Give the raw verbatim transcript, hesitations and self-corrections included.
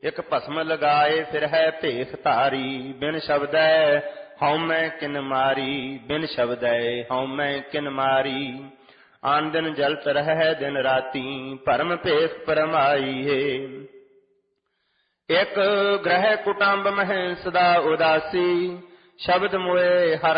ਇਕ ਭਸਮ ਲਗਾਏ ਫਿਰ ਹੈ ਭੇਖ ਧਾਰੀ। ਬਿਨ ਸ਼ਬਦੈ ਹਉਮੈ ਕਿਨ ਮਾਰੀ, ਬਿਨ ਸ਼ਬਦੈ ਹਉਮੈ ਕਿਨ ਮਾਰੀ। ਆਨ ਦਿਨ ਜਲਤ ਰਹਿ ਦਿਨ ਰਾਤੀ, ਭਰਮ ਭੇਖ ਪਰਮਾਈਏ। ਇਕ ਗ੍ਰਹਿ ਕੁਟੰਬ ਮਹਿ ਸਦਾ ਉਦਾਸੀ, ਸ਼ਬਦ ਮੋਏ ਹਰ